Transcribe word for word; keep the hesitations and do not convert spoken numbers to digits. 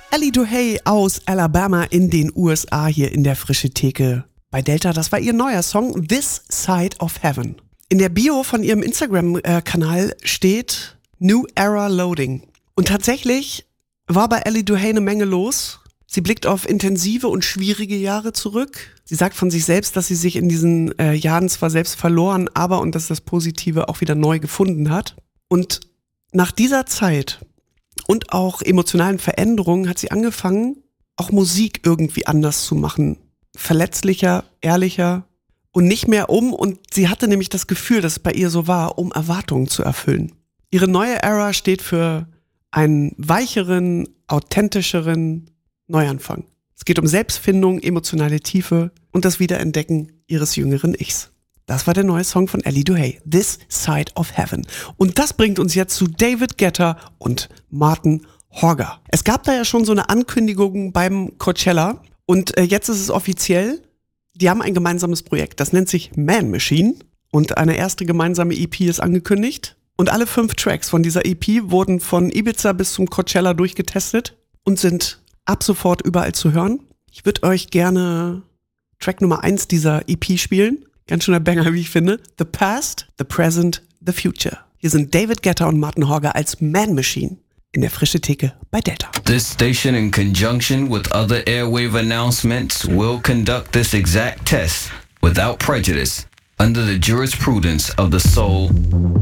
Ellie Duhay aus Alabama in den U S A hier in der Frische Theke bei Delta. Das war ihr neuer Song This Side of Heaven. In der Bio von ihrem Instagram-Kanal steht New Era Loading. Und tatsächlich war bei Ellie Duhay eine Menge los. Sie blickt auf intensive und schwierige Jahre zurück. Sie sagt von sich selbst, dass sie sich in diesen äh, Jahren zwar selbst verloren, aber und dass das Positive auch wieder neu gefunden hat. Und nach dieser Zeit und auch emotionalen Veränderungen hat sie angefangen, auch Musik irgendwie anders zu machen. Verletzlicher, ehrlicher und nicht mehr um, und sie hatte nämlich das Gefühl, dass es bei ihr so war, um Erwartungen zu erfüllen. Ihre neue Ära steht für einen weicheren, authentischeren Neuanfang. Es geht um Selbstfindung, emotionale Tiefe und das Wiederentdecken ihres jüngeren Ichs. Das war der neue Song von Ellie Duhay, This Side of Heaven. Und das bringt uns jetzt zu David Guetta und Martin Horger. Es gab da ja schon so eine Ankündigung beim Coachella und äh, jetzt ist es offiziell. Die haben ein gemeinsames Projekt, das nennt sich Man Machine und eine erste gemeinsame E P ist angekündigt. Und alle fünf Tracks von dieser E P wurden von Ibiza bis zum Coachella durchgetestet und sind ab sofort überall zu hören. Ich würde euch gerne Track Nummer eins dieser E P spielen. Ganz schöner Banger, wie ich finde. The Past, The Present, The Future. Hier sind David Guetta und Martin Horger als Man Machine in der Frische Theke bei Delta. This station, in conjunction with other airwave announcements, will conduct this exact test without prejudice under the jurisprudence of the Soul